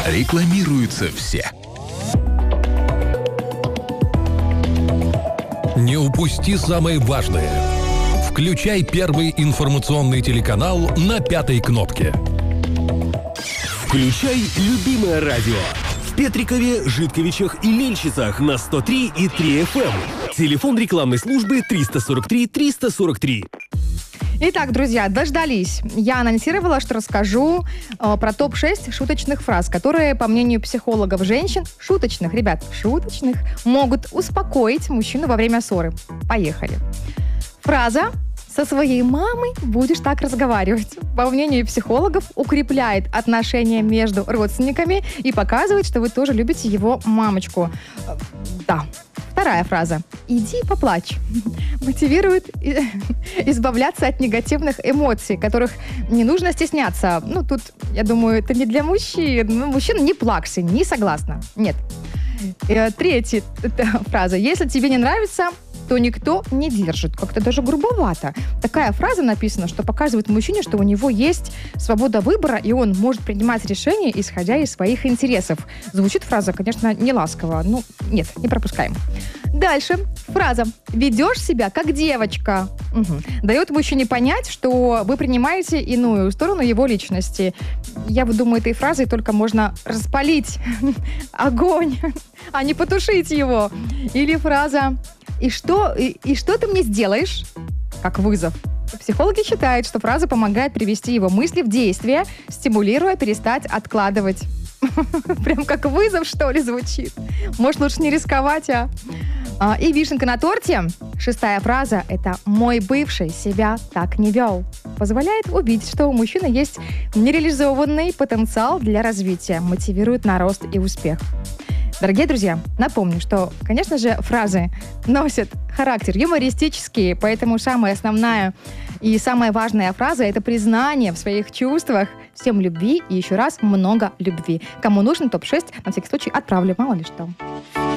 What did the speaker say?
Рекламируются все. Не упусти самое важное. Включай первый информационный телеканал на пятой кнопке. Включай любимое радио. В Петрикове, Житковичах и Мельчицах на 103,3 FM. Телефон рекламной службы 343 343. Итак, друзья, дождались. Я анонсировала, что расскажу про топ-6 шуточных фраз, которые, по мнению психологов женщин, шуточных, ребят, шуточных, могут успокоить мужчину во время ссоры. Поехали. Фраза «Со своей мамой будешь так разговаривать». По мнению психологов, укрепляет отношения между родственниками и показывает, что вы тоже любите его мамочку. Да. Вторая фраза «Иди поплачь» мотивирует избавляться от негативных эмоций, которых не нужно стесняться. Ну, тут, я думаю, это не для мужчин. Мужчина не плаксы, не согласна. Нет. Третья фраза «Если тебе не нравится, то никто не держит». Как-то даже грубовато. Такая фраза написана, что показывает мужчине, что у него есть свобода выбора, и он может принимать решения, исходя из своих интересов. Звучит фраза, конечно, не ласково. Ну, нет, не пропускаем. Дальше. Фраза «Ведешь себя как девочка». Дает мужчине понять, что вы принимаете иную сторону его личности. Я думаю, этой фразой только можно распалить огонь, а не потушить его. Или фраза «И что ты мне сделаешь?» Как вызов. Психологи считают, что фраза помогает привести его мысли в действие, стимулируя перестать откладывать. Прям как вызов, что ли, звучит. Может, лучше не рисковать, а? И вишенка на торте. Шестая фраза – это «Мой бывший себя так не вел». Позволяет увидеть, что у мужчины есть нереализованный потенциал для развития, мотивирует на рост и успех. Дорогие друзья, напомню, что, конечно же, фразы носят характер юмористический, поэтому самая основная и самая важная фраза – это признание в своих чувствах. Всем любви и еще раз много любви. Кому нужен топ-6, на всякий случай отправлю, мало ли что.